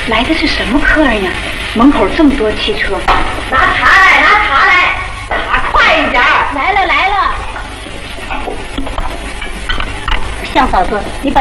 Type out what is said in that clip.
来的是什么客人呀？门口这么多汽车。 拿茶来，拿茶来，茶快一点。 来了来了。向嫂子，你把